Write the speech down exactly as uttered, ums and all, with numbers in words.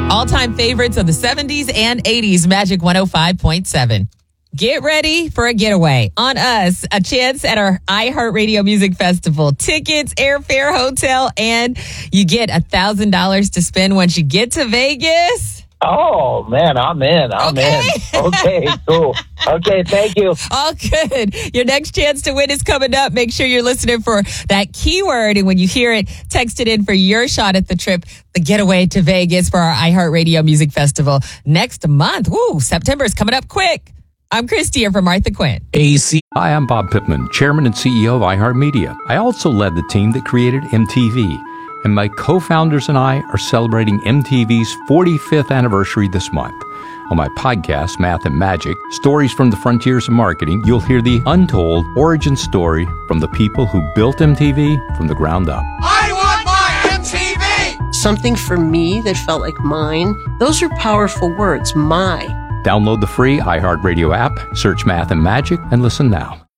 All-time favorites of the seventies and eighties, Magic one oh five point seven. Get ready for a getaway on us. A chance at our iHeartRadio Music Festival. Tickets, airfare, hotel, and you get one thousand dollars to spend once you get to Vegas. Oh, man, I'm in. I'm Okay. in. Okay, cool. Okay, thank you. All good. Your next chance to win is coming up. Make sure you're listening for that keyword. And when you hear it, text it in for your shot at the trip, the getaway to Vegas for our iHeartRadio Music Festival next month. Woo, September is coming up quick. I'm Christy here from Martha Quinn. A C. Hi, I'm Bob Pittman, Chairman and C E O of iHeartMedia. I also led the team that created M T V. And my co-founders and I are celebrating M T V's forty-fifth anniversary this month. On my podcast, Math and Magic, Stories from the Frontiers of Marketing, you'll hear the untold origin story from the people who built M T V from the ground up. I want my M T V! Something for me that felt like mine. Those are powerful words, my. Download the free iHeartRadio app, search Math and Magic, and listen now.